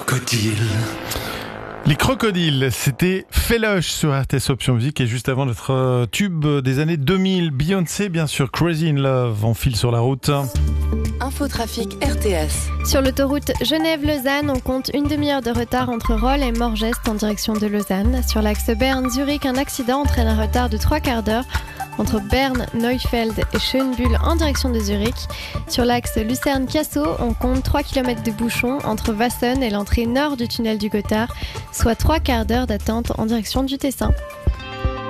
crocodiles. Les crocodiles, c'était Féloche sur RTS Option Musique et juste avant notre tube des années 2000, Beyoncé bien sûr, Crazy in Love, on file sur la route. Infotrafic RTS. Sur l'autoroute Genève-Lausanne, on compte une demi-heure de retard entre Rolle et Morgest en direction de Lausanne. Sur l'axe Berne-Zurich, un accident entraîne un retard de 3 quarts d'heure entre Berne, Neufeld et Schönbuhl en direction de Zurich. Sur l'axe Lucerne-Cassau, on compte 3 km de bouchons entre Wasson et l'entrée nord du tunnel du Gothard, soit 3 quarts d'heure d'attente en direction du Tessin.